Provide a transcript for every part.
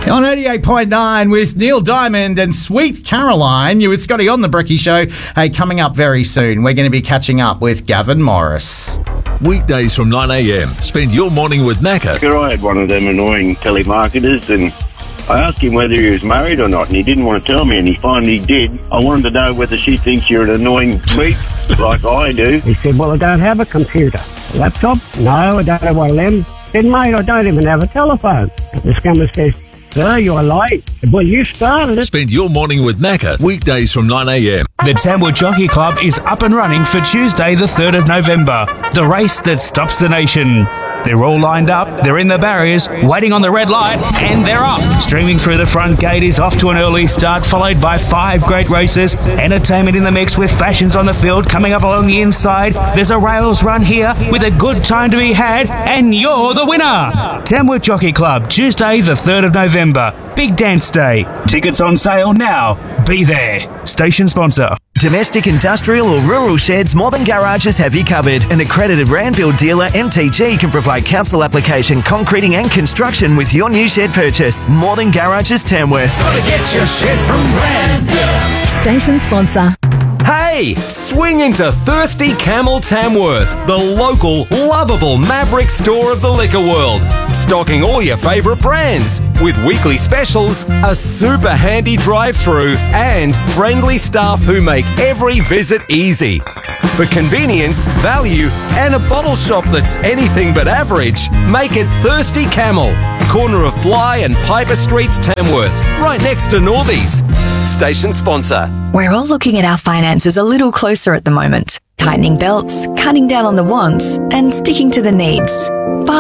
On 88.9 with Neil Diamond and Sweet Caroline. You with Scotty on the Bricky Show. Hey, coming up very soon, we're going to be catching up with Gavin Morris. Weekdays from 9am. Spend your morning with Macca. I had one of them annoying telemarketers, and I asked him whether he was married or not, and he didn't want to tell me, and he finally did. I wanted to know whether she thinks you're an annoying bleep like I do. He said, well, I don't have a computer. A laptop? No, I don't have one of them. I said, mate, I don't even have a telephone. The scammer says, sir, you're late. Well, you started it. Spend your morning with Macca. Weekdays from 9am. The Tamworth Jockey Club is up and running for Tuesday the 3rd of November, the race that stops the nation. They're all lined up, they're in the barriers, waiting on the red light, and they're off. Streaming through the front gate is off to an early start, followed by 5 great races. Entertainment in the mix with fashions on the field coming up along the inside. There's a rails run here with a good time to be had, and you're the winner. Tamworth Jockey Club, Tuesday the 3rd of November. Big Dance Day. Tickets on sale now. Be there. Station sponsor. Domestic, industrial or rural sheds, Modern Garages have you covered. An accredited Randfield dealer, MTG, can provide council application, concreting and construction with your new shed purchase. Modern Garages Tamworth. Gotta get your shed from Randfield. Station sponsor. Hey, swing into Thirsty Camel Tamworth, the local, lovable Maverick store of the liquor world. Stocking all your favourite brands, with weekly specials, a super handy drive-through, and friendly staff who make every visit easy. For convenience, value, and a bottle shop that's anything but average, make it Thirsty Camel, corner of Bly and Piper Streets, Tamworth, right next to Northies. Station sponsor. We're all looking at our finances a little closer at the moment, tightening belts, cutting down on the wants, and sticking to the needs.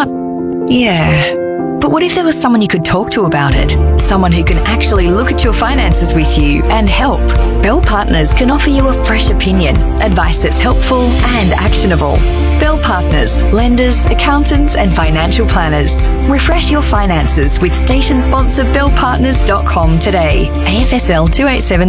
But what if there was someone you could talk to about it? Someone who can actually look at your finances with you and help. Bell Partners can offer you a fresh opinion, advice that's helpful and actionable. Bell Partners, lenders, accountants and financial planners. Refresh your finances with station sponsor bellpartners.com today. AFSL 287